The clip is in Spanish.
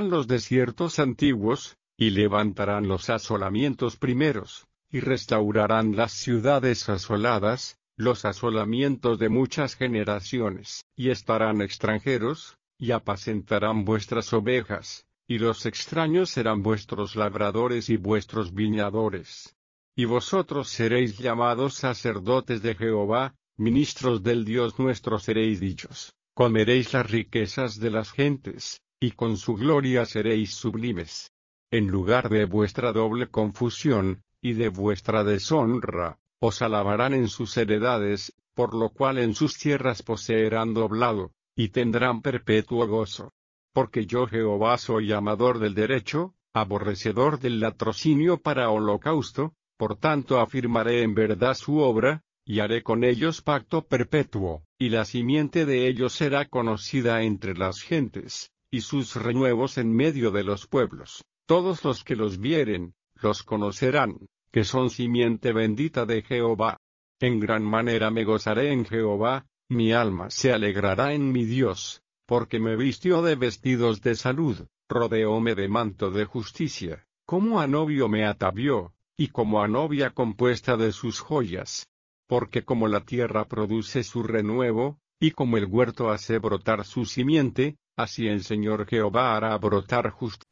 los desiertos antiguos, y levantarán los asolamientos primeros, y restaurarán las ciudades asoladas, los asolamientos de muchas generaciones, y estarán extranjeros, y apacentarán vuestras ovejas, y los extraños serán vuestros labradores y vuestros viñadores. Y vosotros seréis llamados sacerdotes de Jehová, ministros del Dios nuestro seréis dichos, comeréis las riquezas de las gentes, y con su gloria seréis sublimes. En lugar de vuestra doble confusión, y de vuestra deshonra, os alabarán en sus heredades, por lo cual en sus tierras poseerán doblado, y tendrán perpetuo gozo. Porque yo Jehová soy amador del derecho, aborrecedor del latrocinio para holocausto, por tanto afirmaré en verdad su obra, y haré con ellos pacto perpetuo, y la simiente de ellos será conocida entre las gentes, y sus renuevos en medio de los pueblos. Todos los que los vieren, los conocerán, que son simiente bendita de Jehová. En gran manera me gozaré en Jehová, mi alma se alegrará en mi Dios, porque me vistió de vestidos de salud, rodeóme de manto de justicia, como a novio me atavió, y como a novia compuesta de sus joyas. Porque como la tierra produce su renuevo, y como el huerto hace brotar su simiente, así el Señor Jehová hará brotar justicia